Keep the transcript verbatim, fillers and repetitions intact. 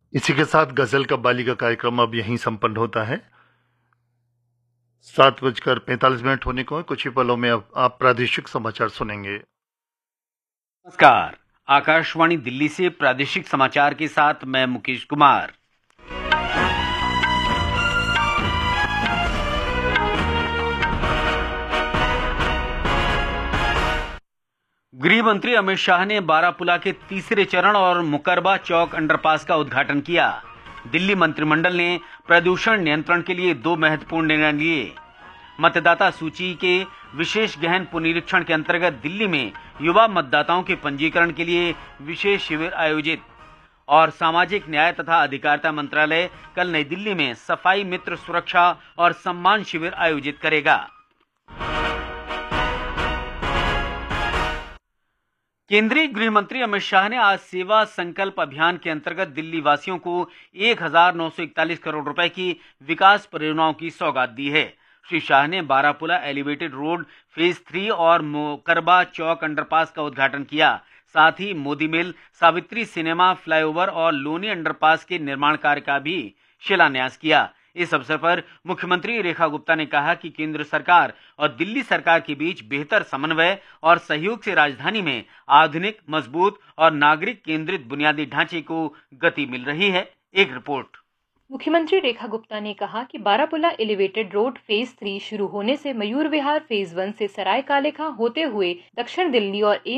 इसी के साथ गजल कव्वाली का कार्यक्रम अब यहीं संपन्न होता है। सात बजकर पैंतालीस मिनट होने को है। कुछ ही पलों में अब आप प्रादेशिक समाचार सुनेंगे। नमस्कार, आकाशवाणी दिल्ली से प्रादेशिक समाचार के साथ मैं मुकेश कुमार। गृह मंत्री अमित शाह ने बारापुला के तीसरे चरण और मुकरबा चौक अंडरपास का उद्घाटन किया। दिल्ली मंत्रिमंडल ने प्रदूषण नियंत्रण के लिए दो महत्वपूर्ण निर्णय लिए। मतदाता सूची के विशेष गहन पुनरीक्षण के अंतर्गत दिल्ली में युवा मतदाताओं के पंजीकरण के लिए विशेष शिविर आयोजित। और सामाजिक न्याय तथा अधिकारिता मंत्रालय कल नई दिल्ली में सफाई मित्र सुरक्षा और सम्मान शिविर आयोजित करेगा। केंद्रीय गृह मंत्री अमित शाह ने आज सेवा संकल्प अभियान के अंतर्गत दिल्ली वासियों को एक हजार नौ सौ इकतालीस करोड़ रुपए की विकास परियोजनाओं की सौगात दी है। श्री शाह ने Barapullah elevated road phase three और मुकरबा चौक अंडरपास का उद्घाटन किया। साथ ही मोदी मिल, सावित्री सिनेमा, फ्लाईओवर और लोनी अंडरपास के निर्माण कार्य का भी शिलान्यास किया। इस अवसर पर मुख्यमंत्री रेखा गुप्ता ने कहा कि केंद्र सरकार और दिल्ली सरकार के बीच बेहतर समन्वय और सहयोग से राजधानी में आधुनिक, मजबूत और नागरिक केंद्रित बुनियादी ढांचे को गति मिल रही है। एक रिपोर्ट। मुख्यमंत्री रेखा गुप्ता ने कहा कि Barapullah elevated road phase three शुरू होने से मयूर विहार फेज वन से सराय काले खां होते हुए दक्षिण दिल्ली और